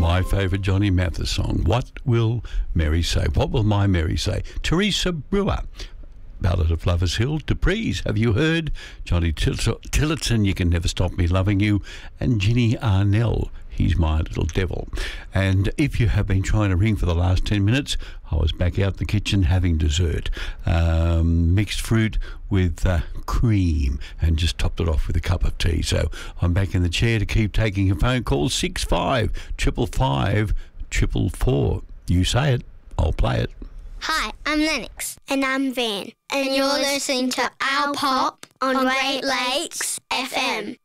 My favourite Johnny Mathis song, What Will Mary Say? What will my Mary say? Teresa Brewer, Ballad of Lovers Hill. Dupree's, Have You Heard? Johnny Tillotson, You Can Never Stop Me Loving You. And Ginny Arnell, He's My Little Devil. And if you have been trying to ring for the last 10 minutes, I was back out in the kitchen having dessert. Mixed fruit with cream, and just topped it off with a cup of tea. So I'm back in the chair to keep taking your phone calls. 6555 444. You say it, I'll play it. Hi, I'm Lennox. And I'm Van. And you're listening to Our Pop on Great Lakes FM.